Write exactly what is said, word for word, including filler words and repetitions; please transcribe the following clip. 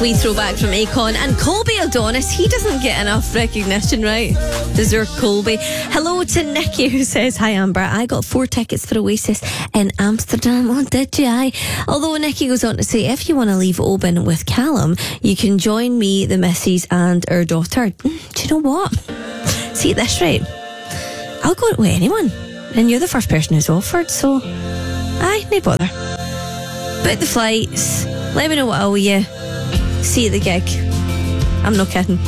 Wee throwback from Akon. And Colby Adonis, he doesn't get enough recognition, right? Deserve Colby. Hello to Nikki, who says, hi Amber, I got four tickets for Oasis in Amsterdam. Oh, did you? I? Although Nikki goes on to say, if you want to leave Oban with Callum, you can join me, the missus, and our daughter. Mm, do you know what? See, at this rate, I'll go with anyone. And you're the first person who's offered, so aye, no bother. Book the flights, let me know what I owe you. See you at the gig. I'm not kidding.